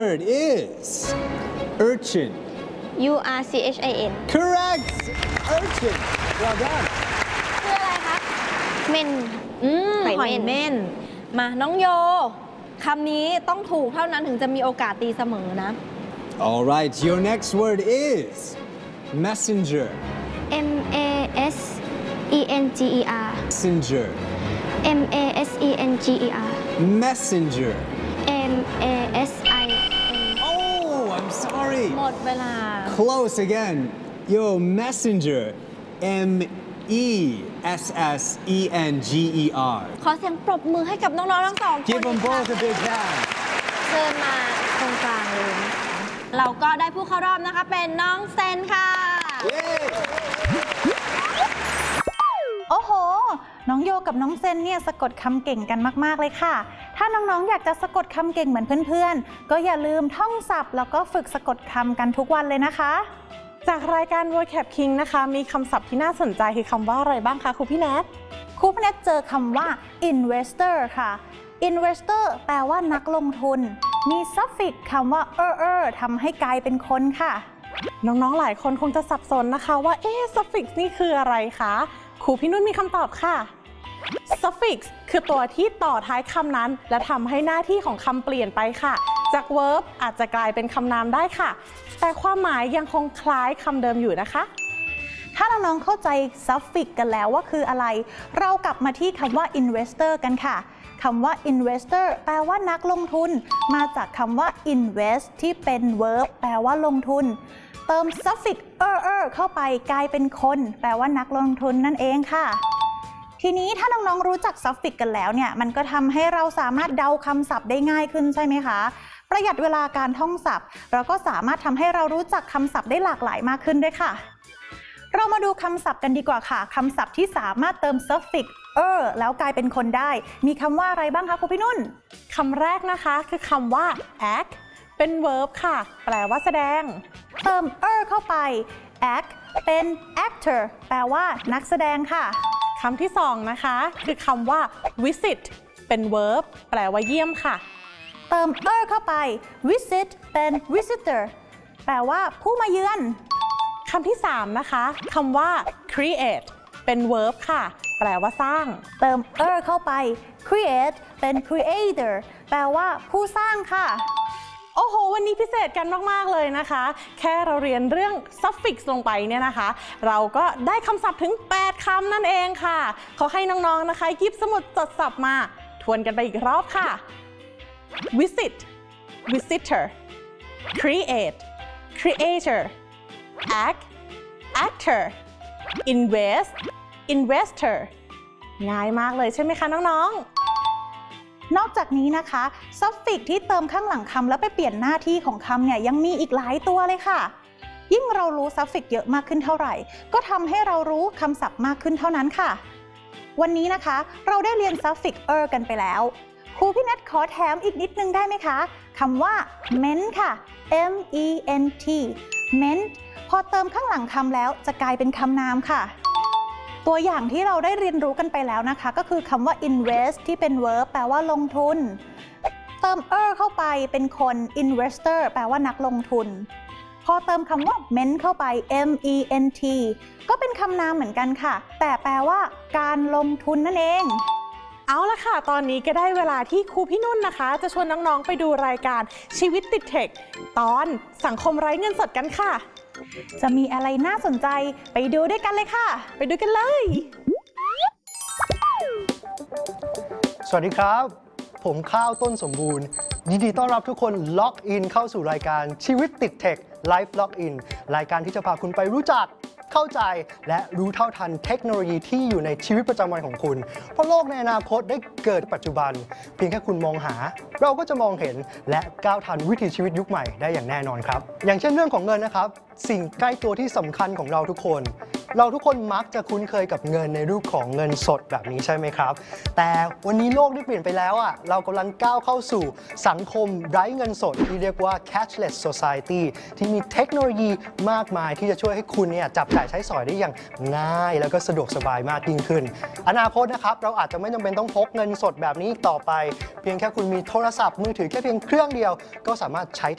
word is urchin. URCHIN Correct. Urchin. Well done. คืออะไรคะเม่นหอยเม่นมาน้องโยคำนี้ต้องถูกเท่านั้นถึงจะมีโอกาสตีเสมอนะ All right. Your next word is messenger. MASENGER Messenger. MASENGER Messenger. MASIN Oh, I'm sorry. หมดเวลา Close again. Yo, messenger. MESSENGER. ขอเสียงปรบมือให้กับน้องๆทั้งสองคน Give them both a big hand. เชิญมาตรงกลางเลยนะคะเราก็ได้ผู้เข้ารอบนะคะเป็นน้องเซนค่ะ Yay. โอ้โห น้องโยกับน้องเซนเนี่ยสะกดคำเก่งกันมากๆเลยค่ะ ถ้าน้องๆอยากจะสะกดคำเก่งเหมือนเพื่อนๆ ก็อย่าลืมท่องศัพท์แล้วก็ฝึกสะกดคำกันทุกวันเลยนะคะจากรายการ vocab king นะคะมีคำศัพท์ที่น่าสนใจคือคำว่าอะไรบ้างคะครูพี่แนทครูพี่แนทเจอคำว่า investor ค่ะ investor แปลว่านักลงทุน มี suffix คำว่าทำให้กลายเป็นคนค่ะน้องๆหลายคนคงจะสับสนนะคะว่าsuffix นี่คืออะไรคะครูพี่นุ่นมีคำตอบค่ะ suffix คือตัวที่ต่อท้ายคำนั้นและทำให้หน้าที่ของคำเปลี่ยนไปค่ะจาก verb อาจจะกลายเป็นคำนามได้ค่ะแต่ความหมายยังคงคล้ายคำเดิมอยู่นะคะถ้าน้องๆเข้าใจ suffix กันแล้วว่าคืออะไร เรากลับมาที่คำว่า investor กันค่ะคำว่า investor แปลว่านักลงทุนมาจากคำว่า invest ที่เป็น verb แปลว่าลงทุนเติม suffix เข้าไปกลายเป็นคนแปลว่านักลงทุนนั่นเองค่ะทีนี้ถ้าน้องๆรู้จัก suffix กันแล้วเนี่ยมันก็ทำให้เราสามารถเดาคำศัพท์ได้ง่ายขึ้นใช่ไหมคะประหยัดเวลาการท่องศัพท์เราก็สามารถทำให้เรารู้จักคำศัพท์ได้หลากหลายมากขึ้นด้วยค่ะเรามาดูคำศัพท์กันดีกว่าค่ะคำศัพท์ที่สามารถเติม suffix แล้วกลายเป็นคนได้มีคำว่าอะไรบ้างคะครูพี่นุ่นคำแรกนะคะคือคำว่า act เป็น verb ค่ะแปลว่าแสดงเติมเข้าไป act เป็น actor แปลว่านักแสดงค่ะคำที่สองนะคะคือคำว่า visit เป็น verb แปลว่าเยี่ยมค่ะเติมเข้าไป visit เป็น visitor แปลว่าผู้มาเยือนคำที่สามนะคะคำว่า create เป็น verb ค่ะแปลว่าสร้างเติมเข้าไป create เป็น creator แปลว่าผู้สร้างค่ะโอ้โหวันนี้พิเศษกันมากๆเลยนะคะแค่เราเรียนเรื่อง suffix ลงไปเนี่ยนะคะเราก็ได้คำศัพท์ถึง8คำนั่นเองค่ะขอให้น้องๆนะคะหยิบสมุดจดศัพท์มาทวนกันไปอีกรอบค่ะ visit visitor create creator act actor invest investor ง่ายมากเลยใช่ไหมคะน้องๆนอกจากนี้นะคะ suffix ที่เติมข้างหลังคำแล้วไปเปลี่ยนหน้าที่ของคำเนี่ยยังมีอีกหลายตัวเลยค่ะยิ่งเรารู้ suffix เยอะมากขึ้นเท่าไหร่ก็ทำให้เรารู้คำศัพท์มากขึ้นเท่านั้นค่ะวันนี้นะคะเราได้เรียน suffix กันไปแล้วครูพี่แนทขอแถมอีกนิดนึงได้ไหมคะคำว่า ment ค่ะ MENT ment พอเติมข้างหลังคำแล้วจะกลายเป็นคำนามค่ะตัวอย่างที่เราได้เรียนรู้กันไปแล้วนะคะก็คือคำว่า invest ที่เป็น verb แปลว่าลงทุนเติมเข้าไปเป็นคน investor แปลว่านักลงทุนพอเติมคำว่า ment เข้าไป MENT ก็เป็นคำนามเหมือนกันค่ะแต่แปลว่าการลงทุนนั่นเองเอาละค่ะตอนนี้ก็ได้เวลาที่ครูพี่นุ่นนะคะจะชวนน้องๆไปดูรายการชีวิตติดเทคตอนสังคมไร้เงินสดกันค่ะจะมีอะไรน่าสนใจไปดูด้วยกันเลยค่ะไปดูกันเลยสวัสดีครับผมข้าวต้นสมบูรณ์ยินดีต้อนรับทุกคนล็อกอินเข้าสู่รายการชีวิตติดเทคไลฟ์ล็อกอินรายการที่จะพาคุณไปรู้จักเข้าใจและรู้เท่าทันเทคโนโลยีที่อยู่ในชีวิตประจำวันของคุณเพราะโลกในอนาคตได้เกิดปัจจุบันเพียงแค่คุณมองหาเราก็จะมองเห็นและก้าวทันวิถีชีวิตยุคใหม่ได้อย่างแน่นอนครับอย่างเช่นเรื่องของเงินนะครับสิ่งใกล้ตัวที่สำคัญของเราทุกคนมักจะคุ้นเคยกับเงินในรูปของเงินสดแบบนี้ใช่ไหมครับแต่วันนี้โลกได้เปลี่ยนไปแล้วอ่ะเรากำลังก้าวเข้าสู่สังคมไร้เงินสดที่เรียกว่า cashless society ที่มีเทคโนโลยีมากมายที่จะช่วยให้คุณเนี่ยจับจ่ายใช้สอยได้อย่างง่ายแล้วก็สะดวกสบายมากยิ่งขึ้นอนาคตนะครับเราอาจจะไม่จำเป็นต้องพกเงินสดแบบนี้ต่อไปเพียงแค่คุณมีโทรศัพท์มือถือแค่เพียงเครื่องเดียวก็สามารถใช้